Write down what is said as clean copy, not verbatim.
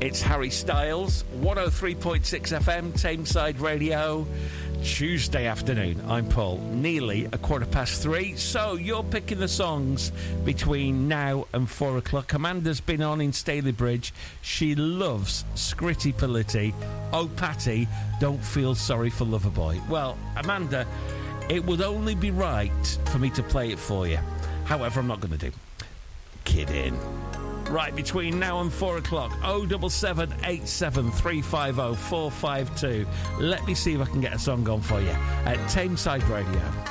It's Harry Styles, 103.6 FM, Tameside Radio, Tuesday afternoon. I'm Paul. Nearly 3:15. So you're picking the songs between now and 4 o'clock. Amanda's been on in Stalybridge. She loves Scritti Politti. Oh, Patty, don't feel sorry for Loverboy. Well, Amanda, it would only be right for me to play it for you. However, I'm not going to do. Kidding. Right, between now and 4 o'clock, 07787 350 452. Let me see if I can get a song on for you at Tameside Radio.